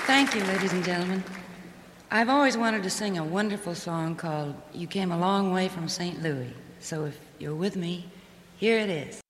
Thank you, ladies and gentlemen. I've always wanted to sing a wonderful song called You Came a Long Way from St. Louis. So if you're with me, here it is.